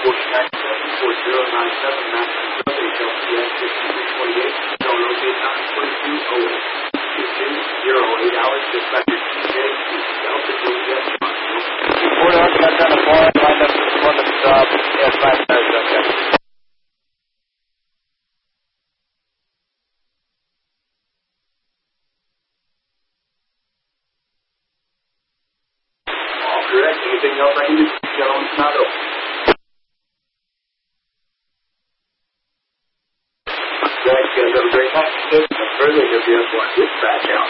Correct. Anything else I can do? Gentlemen's not open. Thanks, guys. Have a great night. Further, WS1 dispatch out.